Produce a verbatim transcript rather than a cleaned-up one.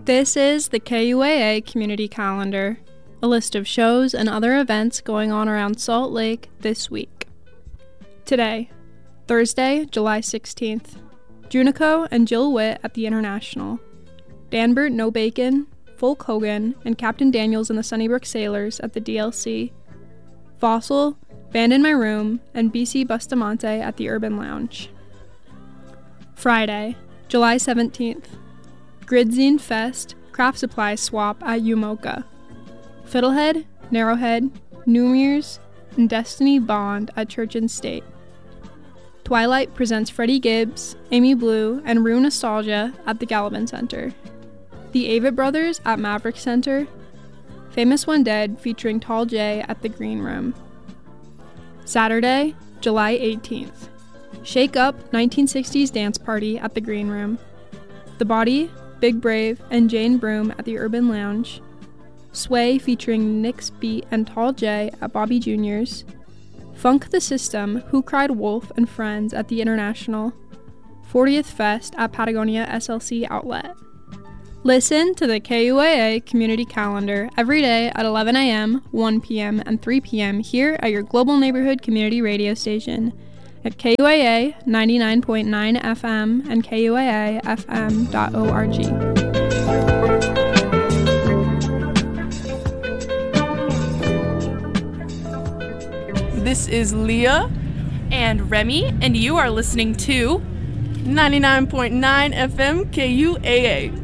This is the K U A A Community Calendar, a list of shows and other events going on around Salt Lake this week. Today, Thursday, July sixteenth, Junico and Jill Witt at the International, Danbert No Bacon, Folk Hogan, and Captain Daniels and the Sunnybrook Sailors at the D L C, Fossil, Band in My Room, and B C Bustamante at the Urban Lounge. Friday, July seventeenth, Gridzine Fest Craft Supply Swap at Umoka, Fiddlehead, Narrowhead, Newmere's, and Destiny Bond at Church and State. Twilight presents Freddie Gibbs, Amy Blue, and Rue Nostalgia at the Gallivan Center. The Avett Brothers at Maverick Center. Famous One Dead featuring Tall J at the Green Room. Saturday, July eighteenth. Shake Up nineteen sixties Dance Party at the Green Room. The Body, Big Brave, and Jane Broom at the Urban Lounge. Sway featuring Nick's Beat and Tall J at Bobby Junior's. Funk the System, Who Cried Wolf, and Friends at the International. fortieth Fest at Patagonia S L C Outlet. Listen to the K U A A Community Calendar every day at eleven a.m., one p.m., and three p.m. here at your Global Neighborhood Community Radio Station at K U A A ninety-nine point nine F M and K U A A F M dot org. This is Leah and Remy, and you are listening to ninety-nine point nine F M K U A A.